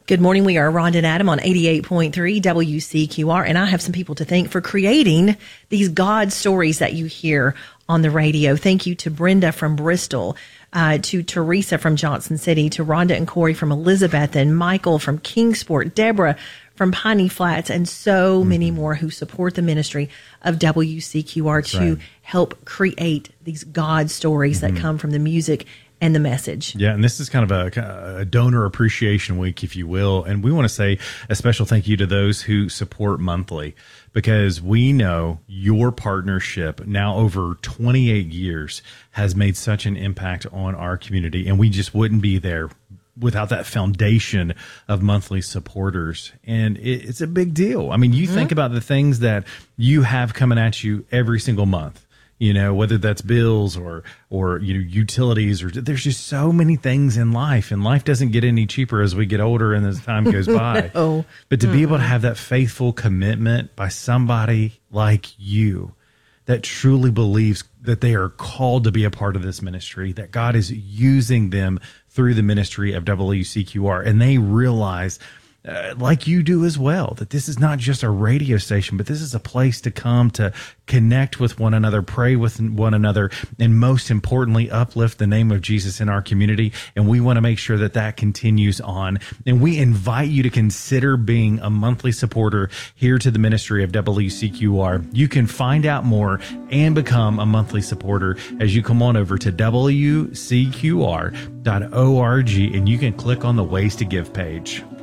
Good morning. We are Rhonda and Adam on 88.3 WCQR, and I have some people to thank for creating these God stories that you hear on the radio. Thank you to Brenda from Bristol, to Teresa from Johnson City, to Rhonda and Corey from Elizabeth, and Michael from Kingsport, Deborah from Piney Flats, and so many more who support the ministry of WCQR to help create these God stories that come from the music and the message. Yeah, and this is kind of a donor appreciation week, if you will. And we want to say a special thank you to those who support monthly, because we know your partnership now over 28 years has made such an impact on our community. And we just wouldn't be there without that foundation of monthly supporters. And it's a big deal. I mean, you think about the things that you have coming at you every single month. You know, whether that's bills or you know, utilities, or there's just so many things in life, and life doesn't get any cheaper as we get older and as time goes by. No. But to be able to have that faithful commitment by somebody like you that truly believes that they are called to be a part of this ministry, that God is using them through the ministry of WCQR, and they realize, like you do as well, that this is not just a radio station, but this is a place to come to connect with one another, pray with one another, and most importantly, uplift the name of Jesus in our community. And we want to make sure that that continues on. And we invite you to consider being a monthly supporter here to the ministry of WCQR. You can find out more and become a monthly supporter as you come on over to WCQR.org, and you can click on the Ways to Give page.